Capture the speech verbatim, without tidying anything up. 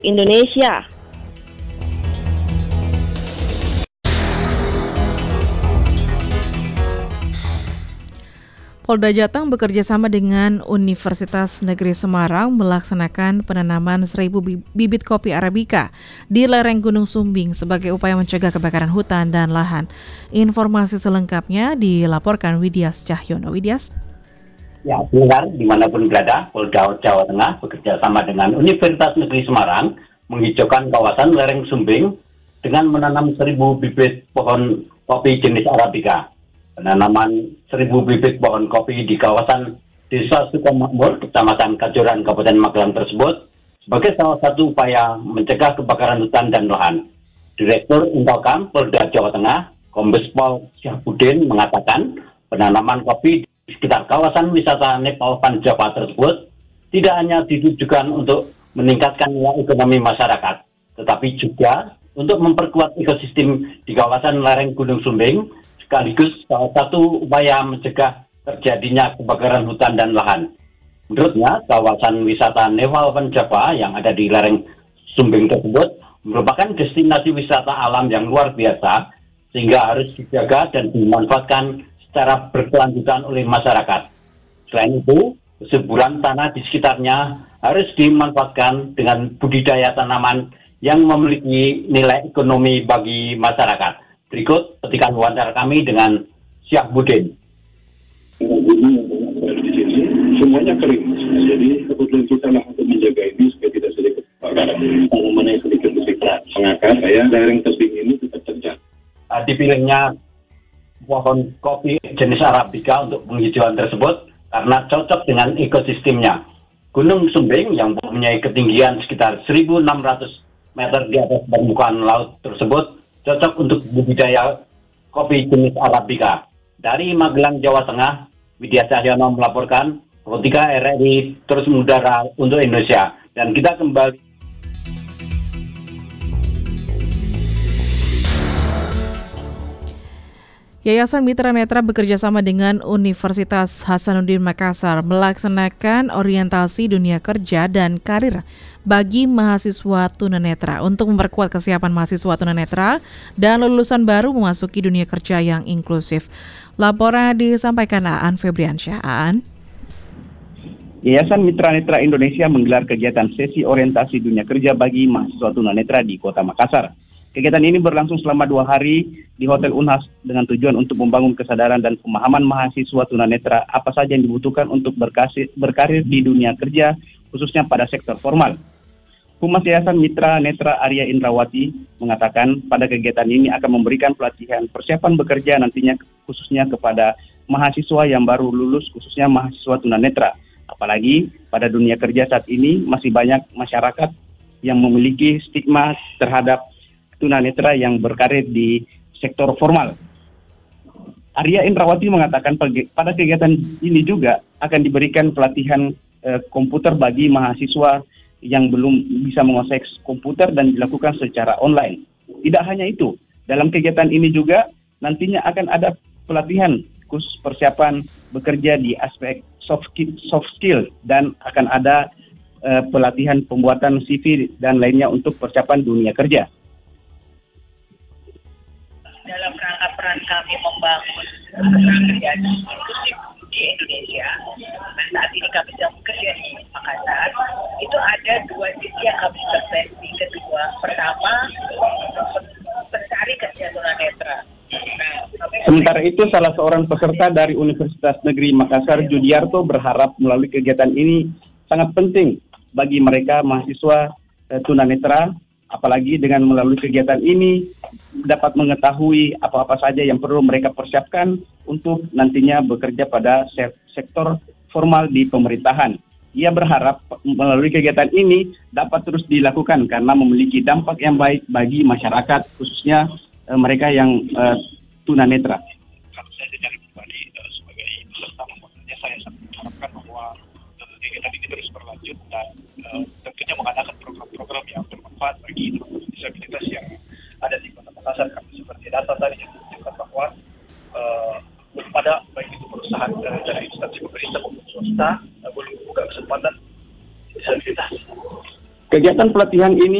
Indonesia. Polda Jateng bekerja sama dengan Universitas Negeri Semarang melaksanakan penanaman seribu bibit kopi Arabica di lereng Gunung Sumbing sebagai upaya mencegah kebakaran hutan dan lahan. Informasi selengkapnya dilaporkan Widyas Cahyono. Widyas. Ya, benar, dimanapun berada, Polda Jawa Tengah bekerja sama dengan Universitas Negeri Semarang menghijaukan kawasan lereng Sumbing dengan menanam seribu bibit pohon kopi jenis Arabica. Penanaman seribu bibit pohon kopi di kawasan Desa Sukomakmur, Kecamatan Kajoran, Kabupaten Magelang tersebut sebagai salah satu upaya mencegah kebakaran hutan dan lahan. Direktur Intokam Polda Jawa Tengah, Kombes Pol Syahbudin mengatakan penanaman kopi di sekitar kawasan wisata Nepal Van Java tersebut tidak hanya ditujukan untuk meningkatkan nilai ekonomi masyarakat, tetapi juga untuk memperkuat ekosistem di kawasan lereng Gunung Sumbing, sekaligus salah satu upaya mencegah terjadinya kebakaran hutan dan lahan. Menurutnya, kawasan wisata Nepal Van Java yang ada di lereng Sumbing tersebut merupakan destinasi wisata alam yang luar biasa, sehingga harus dijaga dan dimanfaatkan secara berkelanjutan oleh masyarakat. Selain itu, kesuburan tanah di sekitarnya harus dimanfaatkan dengan budidaya tanaman yang memiliki nilai ekonomi bagi masyarakat. Berikut petikan wawancara kami dengan Syahbudin. Semuanya kering, jadi kebutuhan kita lah untuk menjaga ini supaya tidak sedikit kebakaran. Tanaman yang sedikit sedikit mengakar, ya lereng tebing ini tetap terjaga. Uh, dipilihnya pohon kopi jenis Arabica untuk penghijauan tersebut karena cocok dengan ekosistemnya. Gunung Sumbing yang mempunyai ketinggian sekitar seribu enam ratus meter di atas permukaan laut tersebut cocok untuk budidaya kopi jenis Arabica. Dari Magelang, Jawa Tengah, Widyas Cahyono melaporkan, Politika R R I terus mengudara untuk Indonesia. Dan kita kembali. Yayasan Mitra Netra bekerja sama dengan Universitas Hasanuddin Makassar melaksanakan orientasi dunia kerja dan karir bagi mahasiswa tunanetra untuk memperkuat kesiapan mahasiswa tunanetra dan lulusan baru memasuki dunia kerja yang inklusif. Laporan disampaikan Aan Febriansyah. Aan. Yayasan Mitra Netra Indonesia menggelar kegiatan sesi orientasi dunia kerja bagi mahasiswa tunanetra di Kota Makassar. Kegiatan ini berlangsung selama dua hari di Hotel Unhas dengan tujuan untuk membangun kesadaran dan pemahaman mahasiswa tunanetra apa saja yang dibutuhkan untuk berkasih, berkarir di dunia kerja, khususnya pada sektor formal. Humas Yayasan Mitra Netra Arya Indrawati mengatakan pada kegiatan ini akan memberikan pelatihan persiapan bekerja nantinya khususnya kepada mahasiswa yang baru lulus, khususnya mahasiswa tunanetra. Apalagi pada dunia kerja saat ini masih banyak masyarakat yang memiliki stigma terhadap tunanetra yang berkarir di sektor formal. Arya Indrawati mengatakan pada kegiatan ini juga akan diberikan pelatihan eh, komputer bagi mahasiswa yang belum bisa menguasai komputer dan dilakukan secara online. Tidak hanya itu, dalam kegiatan ini juga nantinya akan ada pelatihan khusus persiapan bekerja di aspek soft skill, soft skill dan akan ada eh, pelatihan pembuatan C V dan lainnya untuk persiapan dunia kerja. Dalam rangka peran kami membangun tenaga kerja inklusif di Indonesia, nah, saat ini kami sedang bekerja di Makassar, itu ada dua sisi yang kami intervensi. Kedua, pertama, mencari kerja tunanetra. Nah, sementara itu, salah seorang peserta dari Universitas Negeri Makassar, Judiarto, berharap melalui kegiatan ini sangat penting bagi mereka mahasiswa eh, tunanetra. Apalagi dengan melalui kegiatan ini dapat mengetahui apa-apa saja yang perlu mereka persiapkan untuk nantinya bekerja pada sektor formal di pemerintahan. Ia berharap melalui kegiatan ini dapat terus dilakukan karena memiliki dampak yang baik bagi masyarakat, khususnya uh, mereka yang uh, tunanetra. Kalau saya secara pribadi uh, sebagai peserta maksudnya saya mengharapkan bahwa uh, kegiatan ini terus berlanjut dan uh, tentunya mengadakan program-program yang bermanfaat bagi disabilitas yang ada di Kota Makassar. Karena seperti data tadi yang menunjukkan bahwa uh, belum ada baik itu perusahaan uh, dari instansi pemerintah maupun swasta uh, belum membuka kesempatan disabilitas. Kegiatan pelatihan ini